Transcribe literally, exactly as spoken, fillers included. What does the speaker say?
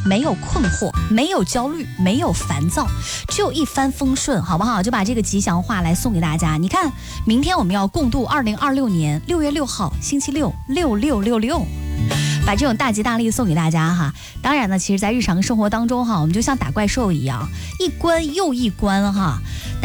没有困惑，没有焦虑，没有烦躁，只有一帆风顺，好不好？就把这个吉祥话来送给大家。你看，明天我们要共度二零二六年六月六号星期六，六六六六。把这种大吉大利送给大家哈。当然呢，其实在日常生活当中哈，我们就像打怪兽一样，一关又一关哈。